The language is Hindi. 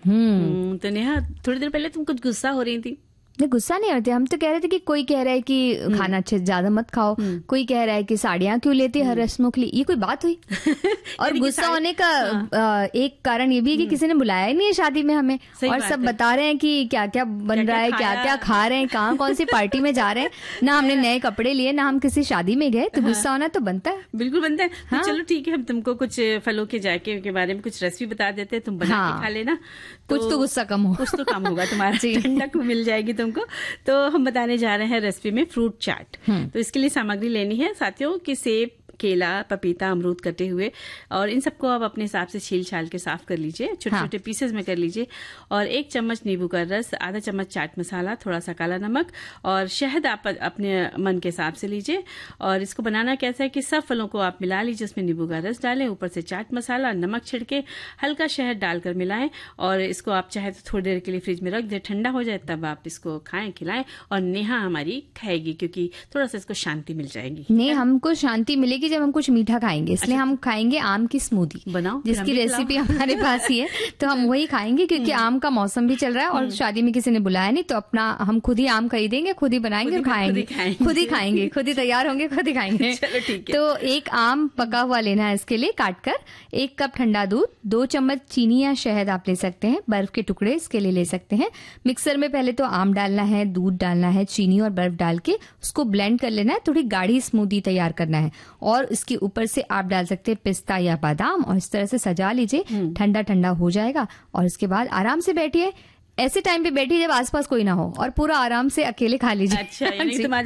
तो नेहा, थोड़ी देर पहले तुम कुछ गुस्सा हो रही थी। नहीं, गुस्सा नहीं होते, हम तो कह रहे थे कि कोई कह रहा है कि खाना अच्छे ज्यादा मत खाओ, कोई कह रहा है कि साड़ियाँ क्यों लेती हर रस्मों के लिए, ये कोई बात हुई? और गुस्सा होने का एक कारण ये भी है कि किसी ने बुलाया ही नहीं है शादी में हमें, और सब बता रहे हैं कि क्या क्या बन रहा है, क्या क्या खा रहे हैं, कहाँ कौन सी पार्टी में जा रहे हैं, ना हमने नए कपड़े लिए, ना हम किसी शादी में गए, तो गुस्सा होना तो बनता है। बिल्कुल बनता है। तो चलो ठीक है, हम तुमको कुछ फलों के जायके के बारे में कुछ रेसिपी बता देते हैं, तुम बना के खा लेना, कुछ तो गुस्सा कम हो, कुछ तो कम होगा तुम्हारा, ठंडक मिल जाएगी तुमको। तो हम बताने जा रहे हैं रेसिपी में फ्रूट चाट। तो इसके लिए सामग्री लेनी है साथियों कि सेब, केला, पपीता, अमरूद कटे हुए, और इन सबको आप अपने हिसाब से छील छाल के साफ कर लीजिए, छोटे छोटे पीसेस में कर लीजिए। और 1 चम्मच नींबू का रस, आधा चम्मच चाट मसाला, थोड़ा सा काला नमक और शहद आप अपने मन के हिसाब से लीजिए। और इसको बनाना कैसा है कि सब फलों को आप मिला लीजिए, उसमें नींबू का रस डालें, ऊपर से चाट मसाला, नमक छिड़के, हल्का शहद डालकर मिलाएं, और इसको आप चाहे तो थोड़ी देर के लिए फ्रिज में रख दें, ठंडा हो जाए तब आप इसको खाएं, खिलाएं। और नेहा हमारी खाएगी क्योंकि थोड़ा सा इसको शांति मिल जाएगी। नहीं, हमको शांति मिलेगी जब हम कुछ मीठा खाएंगे, इसलिए हम खाएंगे आम की स्मूदी, बनाओ जिसकी रेसिपी हमारे पास ही है, तो हम वही खाएंगे क्योंकि आम का मौसम भी चल रहा है और शादी में किसी ने बुलाया नहीं, तो अपना हम खुद ही आम खरीदेंगे, खुद ही बनाएंगे और खाएंगे, खुद ही खाएंगे, खुद ही तैयार होंगे, खुद ही खाएंगे। चलो ठीक है। तो 1 आम पका हुआ लेना है इसके लिए काट कर, 1 कप ठंडा दूध, 2 चम्मच चीनी या शहद आप ले सकते हैं, बर्फ के टुकड़े इसके लिए ले सकते हैं। मिक्सर में पहले तो आम डालना है, दूध डालना है, चीनी और बर्फ डाल के उसको ब्लेंड कर लेना है, थोड़ी गाढ़ी स्मूदी तैयार करना है। और इसके ऊपर से आप डाल सकते हैं पिस्ता या बादाम, और इस तरह से सजा लीजिए, ठंडा ठंडा हो जाएगा। और इसके बाद आराम से बैठिए, ऐसे टाइम पे बैठिए जब आसपास कोई ना हो, और पूरा आराम से अकेले खा लीजिए। अच्छा,